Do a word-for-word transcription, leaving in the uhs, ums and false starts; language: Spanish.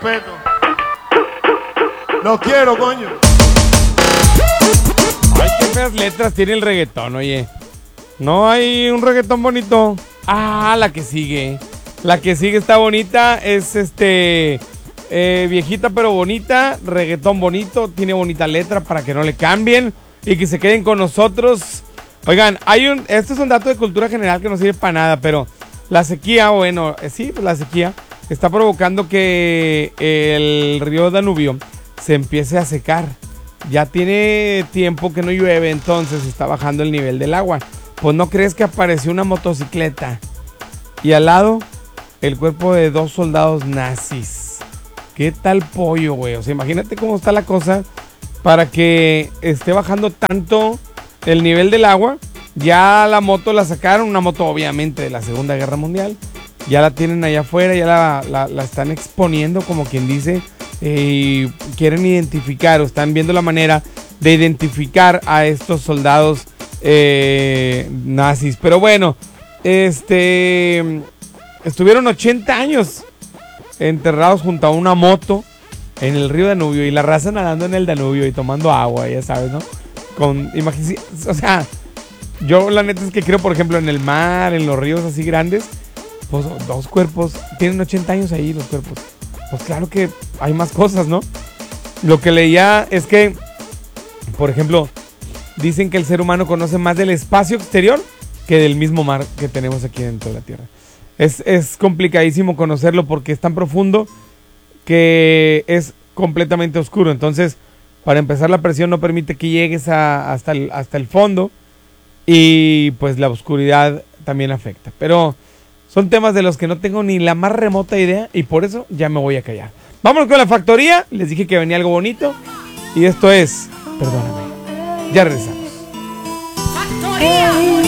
Respeto. Lo quiero, coño. Ay, qué feas letras tiene el reggaetón, oye. No hay un reggaetón bonito. Ah, la que sigue. La que sigue está bonita. Es este... Eh, viejita pero bonita. Reggaetón bonito. Tiene bonita letra para que no le cambien. Y que se queden con nosotros. Oigan, hay un... Este es un dato de cultura general que no sirve para nada, pero... La sequía, bueno, eh, sí, pues la sequía está provocando que el río Danubio se empiece a secar. Ya tiene tiempo que no llueve, entonces está bajando el nivel del agua. Pues no crees que apareció una motocicleta y al lado el cuerpo de dos soldados nazis. ¿Qué tal pollo, güey? O sea, imagínate cómo está la cosa para que esté bajando tanto el nivel del agua. Ya la moto la sacaron, una moto obviamente de la Segunda Guerra Mundial. Ya la tienen allá afuera, ya la, la, la están exponiendo, como quien dice. Eh, quieren identificar o están viendo la manera de identificar a estos soldados eh, nazis. Pero bueno, este estuvieron ochenta años enterrados junto a una moto en el río Danubio. Y la raza nadando en el Danubio y tomando agua, ya sabes, ¿no? Con, imagínense, o sea... Yo la neta es que creo, por ejemplo, en el mar, en los ríos así grandes, pues dos cuerpos, tienen ochenta años ahí los cuerpos. Pues claro que hay más cosas, ¿no? Lo que leía es que, por ejemplo, dicen que el ser humano conoce más del espacio exterior que del mismo mar que tenemos aquí dentro de la Tierra. Es, es complicadísimo conocerlo porque es tan profundo que es completamente oscuro. Entonces, para empezar, la presión no permite que llegues a, hasta, el, hasta el fondo. Y pues la oscuridad también afecta. Pero son temas de los que no tengo ni la más remota idea. Y por eso ya me voy a callar. Vámonos con la factoría. Les dije que venía algo bonito. Y esto es... Perdóname. Ya regresamos. ¡Factoría!